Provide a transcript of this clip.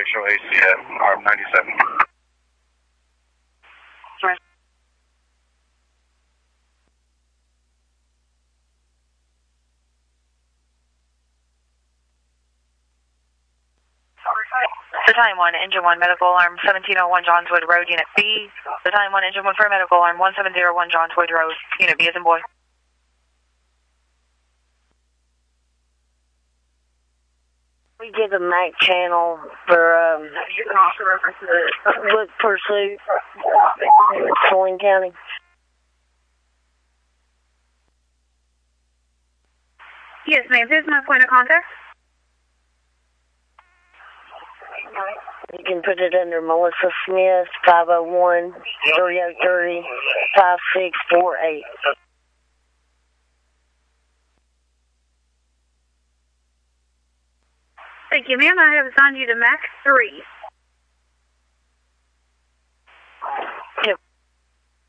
show AC at ARM 97. Sorry. Battalion 1, Engine 1, Medical Alarm 1701 Johnswood Road, Unit B. Battalion 1, Engine 1 for Medical Alarm 1701 Johnswood Road, Unit B as in boy. We give a MAC channel for You can also reference the Wood Pursuit, Saline County. Yes, ma'am. This is my point of contact. You can put it under Melissa Smith, 501-303-5648. Thank you, ma'am. I have assigned you to MAC 3.